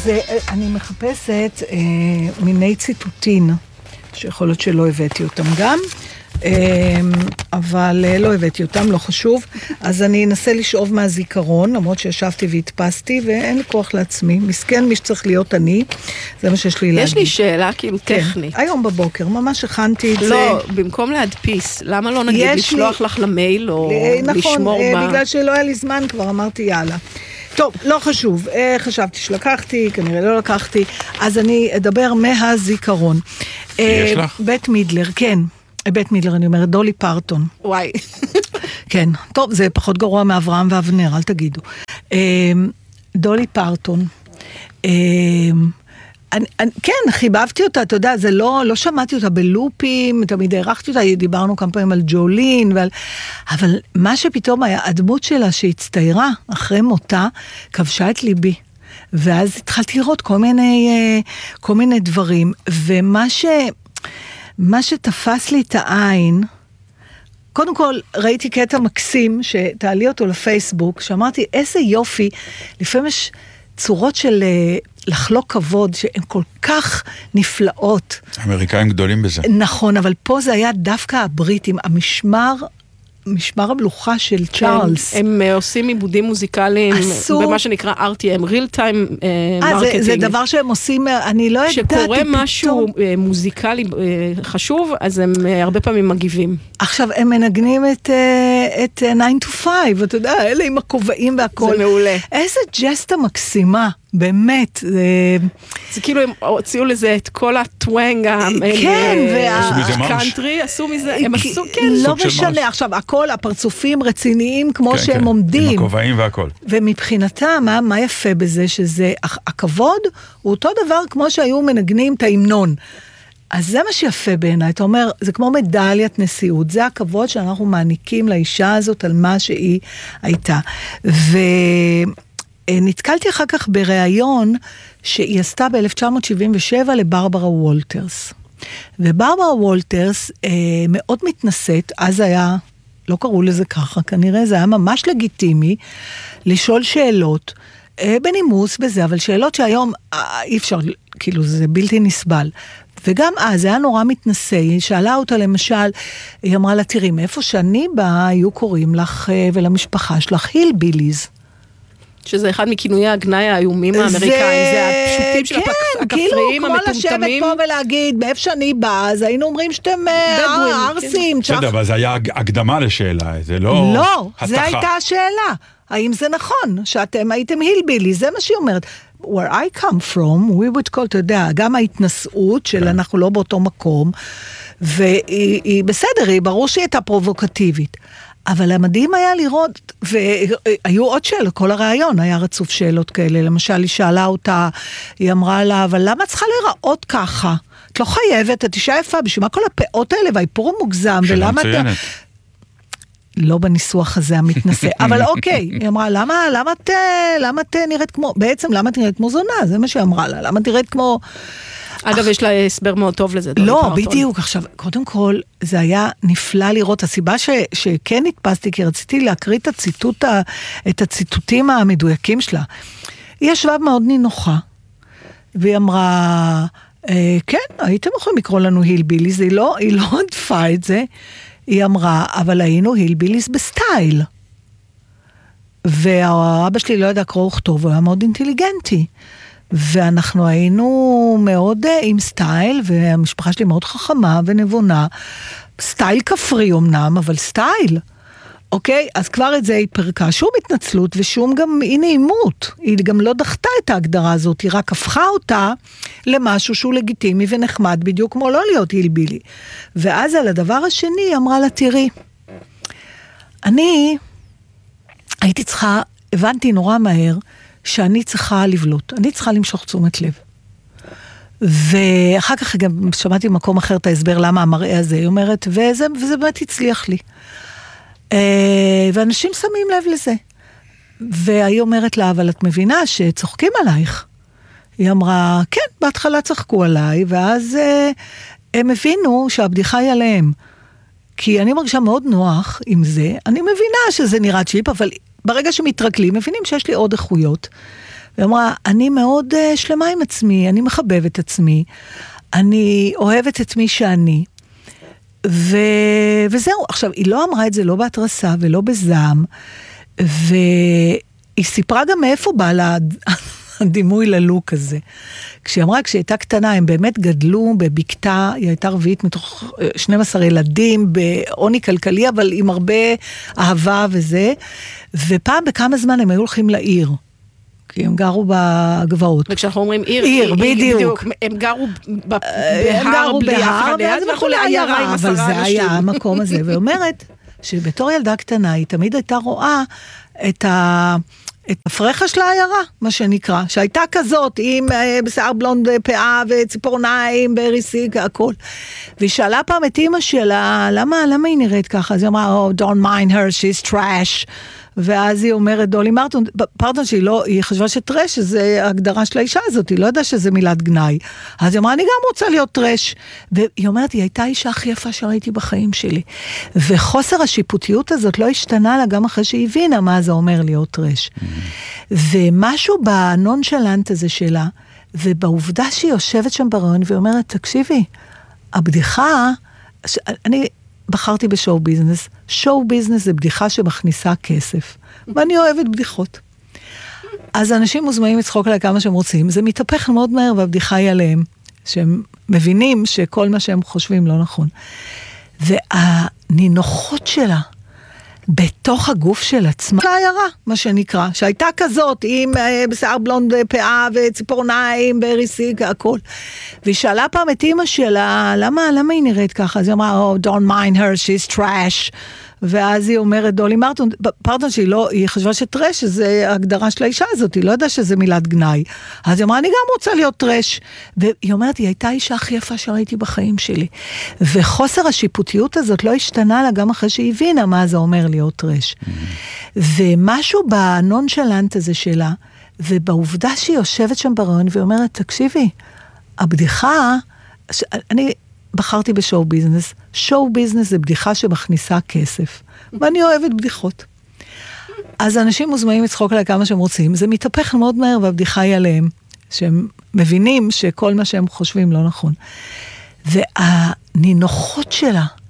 אז אני מחפשת מיני ציטוטין, שיכול להיות שלא הבאתי אותם גם, אבל לא הבאתי אותם, לא חשוב. אז אני אנסה לשאוב מהזיכרון, למרות שישבתי והתפסתי, ואין לי כוח לעצמי. מסכן מי שצריך להיות אני, זה מה שיש לי להגיד. יש לי שאלה כאילו טכנית. היום בבוקר, ממש הכנתי את זה. לא, במקום להדפיס, למה לא נגיד לשלוח לך למייל, או לשמור מה? נכון, בגלל שלא היה לי זמן כבר, אמרתי יאללה. טוב, לא חשוב, חשבתי שלקחתי, כנראה לא לקחתי, אז אני אדבר מהזיכרון. יש לך? בית מידלר, כן. בית מידלר, אני אומרת, דולי פרטון. וואי. כן, טוב, זה פחות גרוע מאברהם ואבנר, אל תגידו. דולי פרטון. כן, חיבבתי אותה, אתה יודע, זה לא שמעתי אותה בלופים, תמיד הערכתי אותה, דיברנו כמה פעמים על ג'ולין, אבל מה שפתאום היה, הדמות שלה שהצטיירה אחרי מותה, כבשה את ליבי. ואז התחלתי לראות כל מיני דברים, מה שתפס לי את העין, קודם כל ראיתי קטע מקסים, שתעלי אותו לפייסבוק, שאמרתי איזה יופי, לפעמים יש צורות של לחלוק כבוד, שהן כל כך נפלאות. האמריקאים גדולים בזה. נכון, אבל פה זה היה דווקא הבריטים, משמר המלוכה של צ'ארלס. הם עושים עיבודים מוזיקליים במה שנקרא RTM, Real Time Marketing. זה דבר שהם עושים, אני לא ידעתי פתאום. שקורה משהו מוזיקלי חשוב, אז הם הרבה פעמים מגיבים. עכשיו, הם מנגנים את 9 to 5, אתה יודע, אלה עם הכובעים והכל. זה מעולה. איזה ג'סטה מקסימה. באמת. זה כאילו הם הוציאו לזה את כל הטוונג הקאנטרי, עשו מזה, הם עשו, כן. לא משנה, עכשיו, הכל, הפרצופים רציניים כמו שהם עומדים. עם הכובעים והכל. ומבחינתם, מה יפה בזה, שזה, הכבוד הוא אותו דבר כמו שהיו מנגנים את ההמנון. אז זה מה שיפה בעיניי, אתה אומר, זה כמו מדליית נשיאות, זה הכבוד שאנחנו מעניקים לאישה הזאת על מה שהיא הייתה. נתקלתי אחר כך בראיון שהיא עשתה ב-1977 לברברה וולטרס. וברברה וולטרס מאוד מתנשאת, אז היה, לא קראו לזה ככה, כנראה זה היה ממש לגיטימי, לשאול שאלות, בנימוס בזה, אבל שאלות שהיום אי אפשר, כאילו זה בלתי נסבל. וגם אז, זה היה נורא מתנשא, היא שאלה אותה למשל, היא אמרה לה, תראי, מאיפה שאני באה, היו קוראים לך ולמשפחה שלך הילביליז. שזה אחד מכינויי הגנאי האיומים האמריקאים, זה הפשוטים של הכפריים, המטומטמים. כאילו, כמו לשבת פה ולהגיד, באיפה שאני באה, אז היינו אומרים שאתם ארסים. בסדר, אבל זה היה הקדמה לשאלה, זה לא התחה. לא, זה הייתה השאלה. האם זה נכון, שאתם הייתם הילבילי, זה מה שהיא אומרת. Where I come from, we would call, אתה יודע, גם ההתנסות של אנחנו לא באותו מקום, והיא בסדר, היא ברור שהיא הייתה פרובוקטיבית. אבל המדהים היה לראות, והיו עוד שאלות, כל הרעיון היה רצוף שאלות כאלה, למשל היא שאלה אותה, היא אמרה לה, אבל למה צריכה להיראות ככה? את לא חייבת, את אישה יפה, בשביל מה כל הפאות האלה, והאיפור מוגזם, ולמה אתה... לא בניסוח הזה המתנשא, אבל אוקיי, היא אמרה, למה את נראית כמו, בעצם למה את נראית כמו זונה, זה מה שהיא אמרה לה, למה את נראית כמו... אגב, יש לה הסבר מאוד טוב לזה. לא, בדיוק, עכשיו, קודם כל, זה היה נפלא לראות, הסיבה שכן התפסתי, כי רציתי להקריא את הציטוטים המדויקים שלה, היא ישבה מאוד נינוחה, והיא אמרה, כן, הייתם יכולים לקרוא לנו הילביליז, היא לא עדפה את זה, היא אמרה, אבל היינו הילביליז בסטייל. והאבא שלי לא ידע קרוא וכתוב, הוא היה מאוד אינטליגנטי. ואנחנו היינו מאוד עם סטייל, והמשפחה שלי מאוד חכמה ונבונה. סטייל כפרי אמנם, אבל סטייל. אוקיי? אז כבר את זה היא פרקה. שום התנצלות ושום גם אי נעימות. היא גם לא דחתה את ההגדרה הזאת, היא רק הפכה אותה למשהו שהוא לגיטימי ונחמד, בדיוק כמו לא להיות הילבילי. ואז על הדבר השני היא אמרה לה, תראי, אני הייתי צריכה, הבנתי נורא מהר, שאני צריכה לבלוט, אני צריכה למשוך תשומת לב. ואחר כך גם שמעתי במקום אחר את ההסבר למה המראה הזה, היא אומרת, וזה באמת הצליח לי. ואנשים שמים לב לזה. והיא אומרת לה, אבל את מבינה שצוחקים עלייך. היא אמרה, כן, בהתחלה צחקו עליי, ואז הם הבינו שהבדיחה היא עליהם. כי אני מרגישה מאוד נוח עם זה, אני מבינה שזה נראה צ'יפ, אבל ברגע שמתרגלים, מבינים שיש לי עוד איכויות. והיא אמרה, אני מאוד שלמה עם עצמי, אני מחבבת עצמי, אני אוהבת את מי שאני, וזהו. עכשיו, היא לא אמרה את זה לא בהתרסה ולא בזעם, והיא סיפרה גם מאיפה בא לה הדימוי ללוק הזה. כשהיא אמרה, כשהיא הייתה קטנה, הם באמת גדלו בבקתה, היא הייתה רביעית מתוך 12 ילדים, בעוני כלכלי, אבל עם הרבה אהבה וזה, ופעם בכמה זמן הם היו הולכים לעיר. כי הם גרו בגבעות. וכשאנחנו אומרים עיר, בדיוק. הם גרו בהר, ואז הם הלכו לעיירה, אבל זה היה המקום הזה. ואומרת שבתור ילדה קטנה, היא תמיד הייתה רואה את הפרחה של העיירה, מה שנקרא, שהייתה כזאת, עם בשיער בלונד פאה וציפורניים, בריסיק, הכל. והיא שאלה פעם את אמא שלה, למה היא נראית ככה? אז היא אמרה, oh, don't mind her, she's trash. ואז היא אומרת, דולי מרטון, פרטון היא חשבה שטרש, זה ההגדרה של האישה הזאת, היא לא יודעה שזה מילת גנאי. אז היא אמרה, אני גם רוצה להיות טרש. והיא אומרת, היא הייתה האישה הכי יפה שראיתי בחיים שלי. וחוסר השיפוטיות הזאת לא השתנה לה גם אחרי שהיא הבינה מה זה אומר להיות טרש. ומשהו בנונשלנט הזה שלה, ובעובדה שהיא יושבת שם ברעיון, והיא אומרת, תקשיבי, הבדיחה, אני בחרתי בשואו ביזנס. שואו ביזנס זה בדיחה שמכניסה כסף. ואני אוהבת בדיחות. אז אנשים מוזמנים לצחוק עליה כמה שהם רוצים. זה מתהפך מאוד מהר והבדיחה היא עליהם. שהם מבינים שכל מה שהם חושבים לא נכון. והנינוחות שלה, בתוך הגוף של עצמה, לעיירה, מה שנקרא, שהייתה כזאת, עם בשיער בלונד פאה וציפורניים, בריסיק, הכל. והיא שאלה פעם את אמא שלה, למה היא נראית ככה? אז היא אמרה, oh, don't mind her, she's trash. ואז היא אומרת, דולי מרטון, פרטון היא חשבה שטרש, זה ההגדרה של האישה הזאת, היא לא יודעה שזה מילת גנאי. אז היא אמרה, אני גם רוצה להיות טרש. והיא אומרת, היא הייתה האישה הכי יפה שראיתי בחיים שלי. וחוסר השיפוטיות הזאת לא השתנה לה גם אחרי שהיא הבינה מה זה אומר להיות טרש. ומשהו בנונשלנט הזה שלה, ובעובדה שהיא יושבת שם ברעיון, והיא אומרת, תקשיבי, הבדיחה, אני בחרתי בשואו ביזנס. שואו ביזנס זה בדיחה שמכניסה כסף. ואני אוהבת בדיחות. אז אנשים מוזמנים לצחוק עליה כמה שהם רוצים. זה מתהפך מאוד מהר והבדיחה היא עליהם. שהם מבינים שכל מה שהם חושבים לא נכון. והנינוחות שלה,